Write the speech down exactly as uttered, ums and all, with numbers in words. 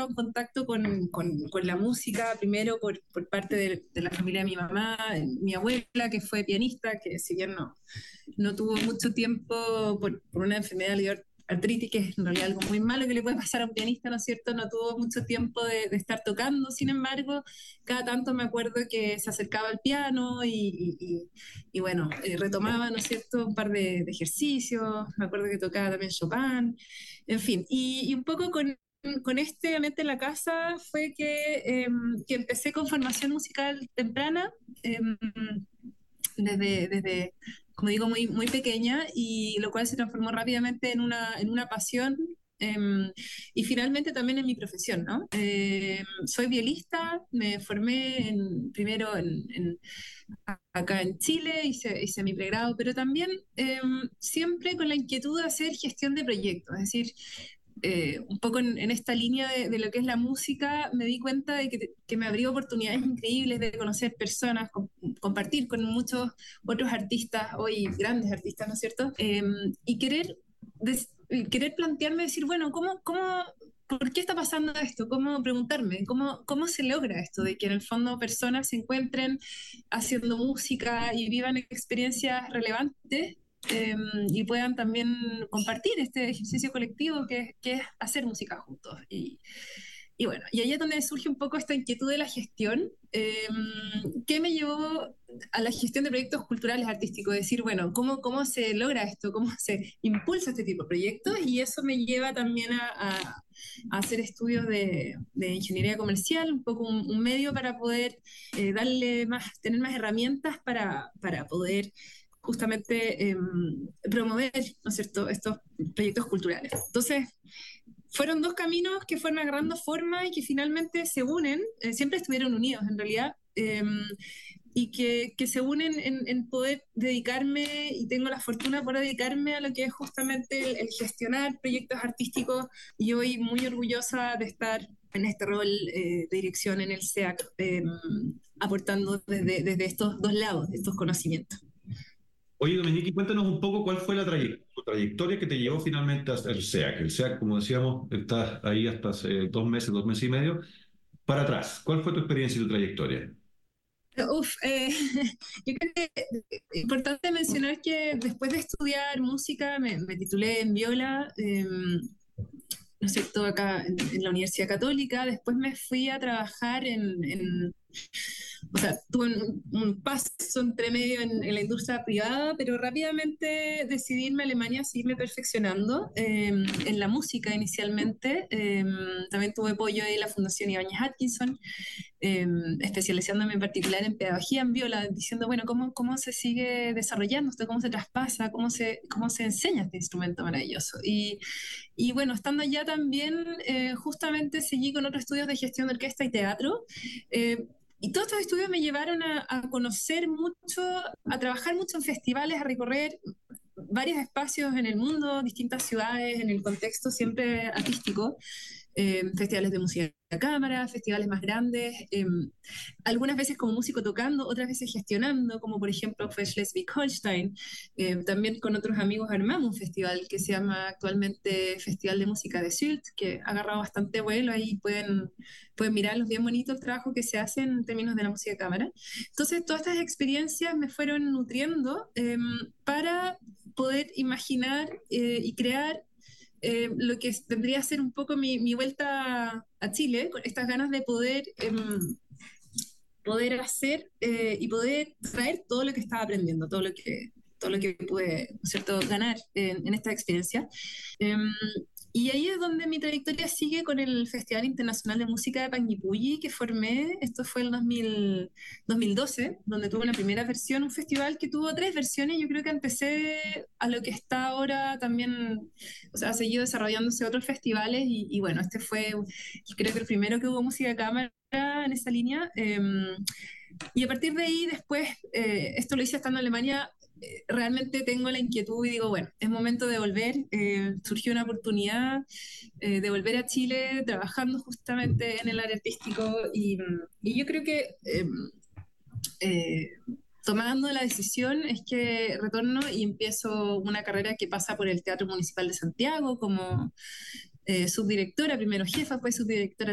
estado en contacto con, con, con la música, primero por, por parte de, de la familia de mi mamá, mi abuela, que fue pianista, que si bien no, no tuvo mucho tiempo por, por una enfermedad de artritis, que es en realidad algo muy malo que le puede pasar a un pianista, ¿no es cierto? No tuvo mucho tiempo de, de estar tocando, sin embargo, cada tanto me acuerdo que se acercaba al piano y, y, y, y bueno, eh, retomaba, ¿no es cierto?, un par de, de ejercicios, me acuerdo que tocaba también Chopin, en fin, y, y un poco con con este Mente en la Casa fue que, eh, que empecé con formación musical temprana, eh, desde, desde, como digo, muy, muy pequeña, y lo cual se transformó rápidamente en una, en una pasión. Eh, y finalmente también en mi profesión, ¿no? Eh, soy violista, me formé en, primero en, en, acá en Chile, hice, hice mi pregrado, pero también eh, siempre con la inquietud de hacer gestión de proyectos, es decir, eh, un poco en, en esta línea de, de lo que es la música, me di cuenta de que, que me abrió oportunidades increíbles de conocer personas, com, compartir con muchos otros artistas, hoy grandes artistas, ¿no es cierto? Eh, y querer, des, querer plantearme, decir, bueno, ¿cómo, cómo, ¿por qué está pasando esto? ¿Cómo preguntarme? ¿Cómo, ¿Cómo se logra esto de que en el fondo personas se encuentren haciendo música y vivan experiencias relevantes? Eh, y puedan también compartir este ejercicio colectivo que, que es hacer música juntos. Y, y bueno, y ahí es donde surge un poco esta inquietud de la gestión, eh, que me llevó a la gestión de proyectos culturales artísticos, decir, bueno, ¿cómo, cómo se logra esto? ¿Cómo se impulsa este tipo de proyectos? Y eso me lleva también a, a, a hacer estudios de, de ingeniería comercial, un poco un, un medio para poder eh, darle más, tener más herramientas para, para poder justamente eh, promover, ¿no es cierto?, estos proyectos culturales. Entonces, fueron dos caminos que fueron agarrando forma y que finalmente se unen, eh, siempre estuvieron unidos en realidad, eh, y que, que se unen en, en poder dedicarme, y tengo la fortuna por dedicarme a lo que es justamente el, el gestionar proyectos artísticos, y hoy muy orgullosa de estar en este rol eh, de dirección en el S E A C, eh, aportando desde, desde estos dos lados, estos conocimientos. Oye, Dominique, cuéntanos un poco cuál fue la trayectoria, tu trayectoria que te llevó finalmente a el S E A C. El S E A C, como decíamos, está ahí hasta hace dos meses, dos meses y medio. Para atrás, ¿cuál fue tu experiencia y tu trayectoria? Uf, eh, yo creo que es importante mencionar que después de estudiar música me, me titulé en viola, eh, ¿no es cierto?, acá en, en la Universidad Católica. Después me fui a trabajar en, en o sea, tuve un, un paso entre medio en, en la industria privada, pero rápidamente decidí irme a Alemania a seguirme perfeccionando eh, en la música inicialmente. Eh, también tuve apoyo de la Fundación Ibáñez Atkinson, eh, especializándome en particular en pedagogía en viola, diciendo, bueno, ¿cómo, cómo se sigue desarrollando esto? ¿Cómo se traspasa? ¿Cómo se, cómo se enseña este instrumento maravilloso? Y, y bueno, estando allá también, eh, justamente seguí con otros estudios de gestión de orquesta y teatro. Eh, y todos estos estudios me llevaron a, a conocer mucho, a trabajar mucho en festivales, a recorrer varios espacios en el mundo, distintas ciudades, en el contexto siempre artístico, eh, festivales de música de cámara, festivales más grandes, eh, algunas veces como músico tocando, otras veces gestionando, como por ejemplo fue Schleswig-Holstein. Eh, también con otros amigos armamos un festival que se llama actualmente Festival de Música de Sylt, que ha agarrado bastante vuelo, ahí pueden, pueden mirarlos, bien bonito el trabajo que se hace en términos de la música de cámara. Entonces todas estas experiencias me fueron nutriendo eh, para poder imaginar eh, y crear eh, lo que vendría a ser un poco mi, mi vuelta a Chile, con estas ganas de poder, eh, poder hacer eh, y poder traer todo lo que estaba aprendiendo, todo lo que, todo lo que pude, ¿no es cierto?, ganar en, en esta experiencia. Eh, y ahí es donde mi trayectoria sigue con el Festival Internacional de Música de Panguipulli, que formé, esto fue en dos mil, dos mil doce, donde tuve la primera versión, un festival que tuvo tres versiones. Yo creo que empecé a lo que está ahora también, o sea, ha seguido desarrollándose otros festivales, y, y bueno, este fue, yo creo que el primero que hubo música de cámara en esa línea. Eh, y a partir de ahí, después, eh, esto lo hice estando en Alemania, eh, realmente tengo la inquietud y digo, bueno, es momento de volver. Eh, surgió una oportunidad eh, de volver a Chile trabajando justamente en el área artístico, y, y yo creo que eh, eh, tomando la decisión es que retorno y empiezo una carrera que pasa por el Teatro Municipal de Santiago como eh, subdirectora, primero jefa, pues subdirectora